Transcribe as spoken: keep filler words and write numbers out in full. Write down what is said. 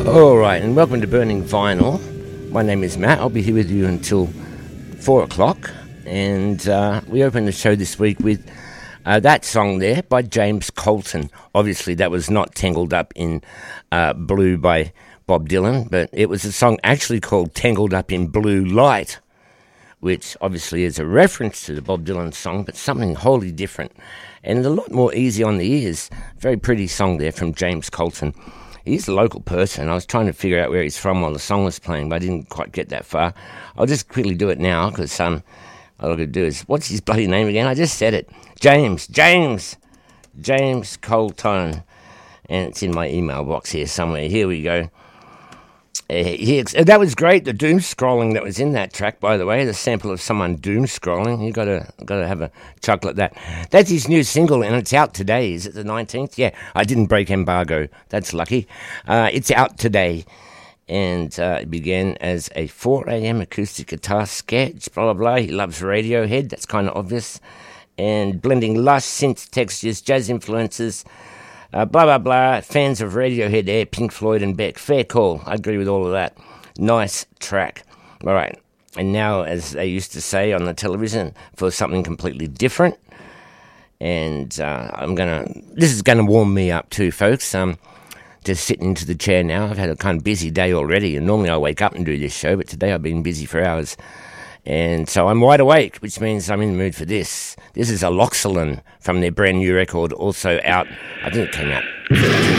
All right, and welcome to Burning Vinyl. My name is Matt. I'll be here with you until four o'clock. And uh, we opened the show this week with uh, that song there by James Colton. Obviously, that was not Tangled Up in uh, Blue by Bob Dylan, but it was a song actually called Tangled Up in Blue Light, which obviously is a reference to the Bob Dylan song, but something wholly different. And a lot more easy on the ears. Very pretty song there from James Colton. He's a local person. I was trying to figure out where he's from while the song was playing, but I didn't quite get that far. I'll just quickly do it now, because um, all I've got to do is, what's his bloody name again? I just said it. James, James, James Colton. And it's in my email box here somewhere. Here we go. Uh, he ex- that was great, the doom scrolling that was in that track, by the way, the sample of someone doom scrolling. You gotta gotta have a chuckle at that. That's his new single, and it's out today. Is it the nineteenth? Yeah, I didn't break embargo. That's lucky. Uh, it's out today, and uh, it began as a four a.m. acoustic guitar sketch. Blah blah blah. He loves Radiohead. That's kind of obvious, and blending lush synth textures, jazz influences. Uh, blah, blah, blah. Fans of Radiohead there, Pink Floyd and Beck. Fair call. I agree with all of that. Nice track. All right. And now, as they used to say on the television, for something completely different. And uh, I'm going to... This is going to warm me up too, folks. Um, just sitting into the chair now. I've had a kind of busy day already. And normally I wake up and do this show, but today I've been busy for hours. And so I'm wide awake, which means I'm in the mood for this. This is Aloxolin from their brand new record, also out, I think it came out